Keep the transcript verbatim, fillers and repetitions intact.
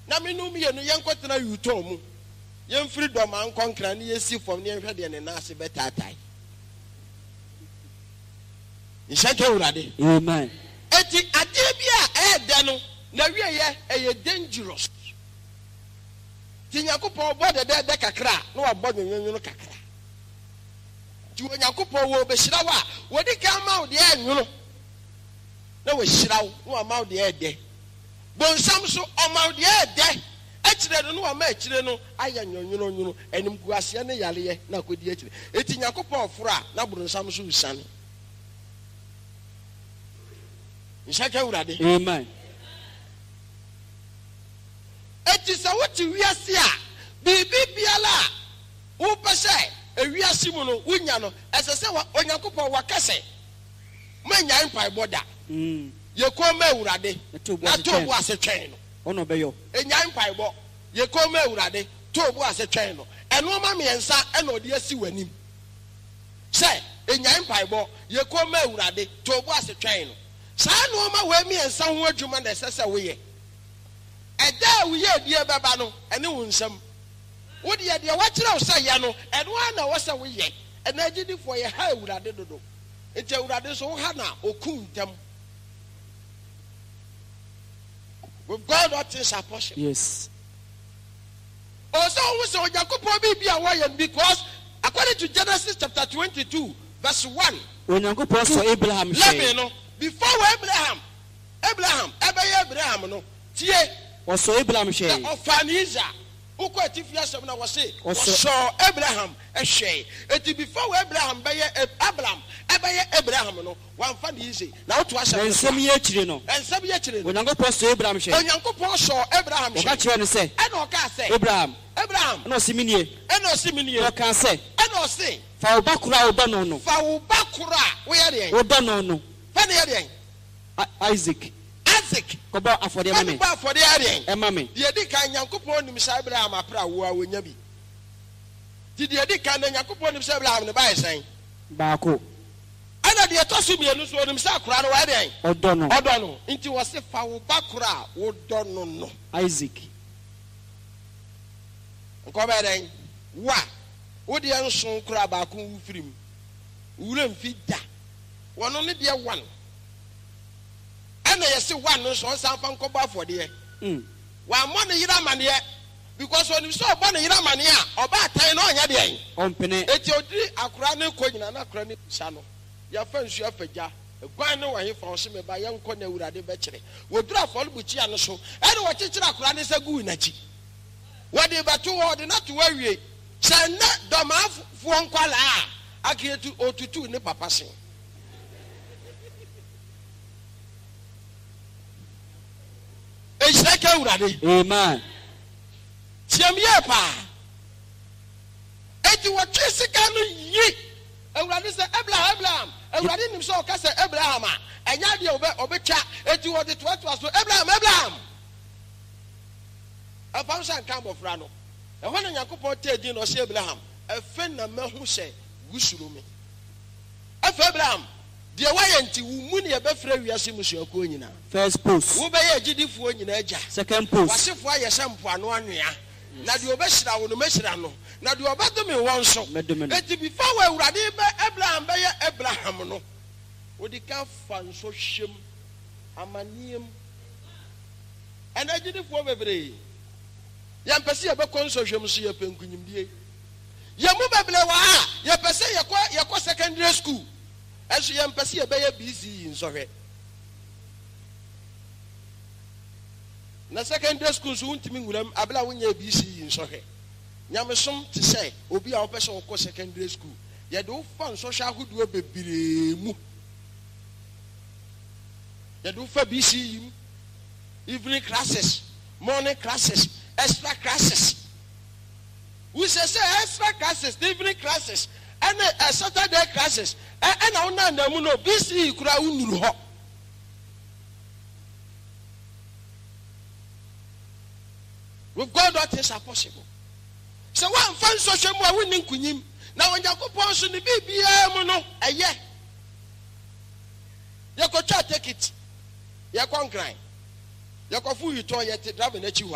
na me no me no yenkotena yuto mu yen freedom an konkra ne yesi fom ne hwede ne na ase betatai Ishake urade. Amen. Eti adebia e de no na wieye e dangerous. Ti Yakobon bo de de kakra na wa bo nwenwunu kakra. Ti Yakobon wo be hira wa wodi ka ma wo de anwunu na wo hira wo na ma wo de e de. Bonsam so o ma wo de e de. Akire no no wa ma akire no aya nwenwunu nwunu enim guase ne yale na akodi akire. Eti Yakobon fura na bonsam so usane. Amen. It is a what you see. Bibi biala. Who pese a wiasi muno winyano as I say when Yakupo wakase. Menya empire border. Mm. You come urade. Not to was a chain. Ono beyo. In empire bo. You come urade. To was a chain. And no mammy and sa and no dear see when him. Say in empire bo. You come urade. To was a chain. Sa no ma we me ensa ho adwuma na sese we ye eda we ye die baba no ene wo nsam wo de de wa kire wo say ye no eno na wo say we ye ena agidi fo ye ha awurade dodo enti awurade so ha na okuntam with God all things are possible. Yes. Also we say Yakobon bi bia wo ye because according to Genesis chapter twenty-two verse one Onyankopon so Abraham say no before Abraham, Abraham, Abraham, Abraham, no, tie. Was so Abraham share. Ofaniza. Uko etifia semna wase. So Abraham a share. Eti before Abraham be Abraham, Abraham, Abraham no, one fan easy. Now to us. And some year children no. And some year children. Onyankopon so Abraham share. Onyankopon so Abraham share. Oka kire no say. And oka say. Abraham. Abraham. No siminie. And no siminie. Oka say. And no say. Fa obakura odo no. Fa obakura. We are there. Odo no no. Isaac. Isaac. Koba afode mame. Koba afode ade. E mame. De di kan Yankopon nim sa Abraham apra wo a wonya bi. Di de di kan Yankopon nim sa Abraham ne bai san. Baako. Ana de tosu mienu so nim sa akura no wa ade. Odo no. Odo no. Nti wo se fa wo bakura wo do no no. Isaac. Ko ba den. Wa. Wo de enso kura baako wu firim. Wura mfi da. Wono ne de one. And I say one no so san fan ko ba for there. Mm. Wa mo ne yira mane because when you saw ba ne yira mane a oba tan no onya de. Ompene. Eti odi akura ne ko nyina na akura ne sha no. Ya fa nsu afagya. Egwan ne wo he fa so me ba ye nko na urade be kire. Wo dura fol buchi an so. E de wo kikira akura ne sa gu na chi. Wo de batu wo de na to awie. Sa na do ma fo nkwala a akietu otutu ne papa sen. Amen. Tiamye pa. Eti wo twesika no yi. Awurade se Abraham Abraham. Awurade nim so o ka se Abraham a. Enya de obe obetwa. Eti wo de toatoa so Abraham Abraham. Afam san kan bofra no. E ho na Yakobon tedi no se Abraham. Efe na mahu se gusuru me. Afa Abraham. De waye nti wu mu ne ye befra wiase musuako nyina. First post. Wo be ye gidifuo nyina agya. Second post. Wasefo aye sempo ano anwea. Na de obehira wo no mehira no. Na de obadome won so. Eti before we urade be Abraham be ye Abraham no. Odi ka fa nso hwem amaniem. Ana gidifuo bebre. Ya mpese ye be konso hwem so ye penkunyimdie. Ye mu bebre wa a ye pese ye kwa ye kwa secondary school. As you empathy, a baby busy in Sohe. Na secondary school soon to me with them, Abla when you're busy in Sohe. Yamasum to say, will be our person of secondary school. You do fun social who do a baby. You do for B C evening classes, morning classes, extra classes. We say extra classes, evening classes. And a Saturday classes, and now na muno B C kura unuru ho. With God, all things are possible. So one fan social more winning kunyim. Now when Yakobon so ni bibia mu no eye. You go try take it. You go grind. You go full you to yet drive na chi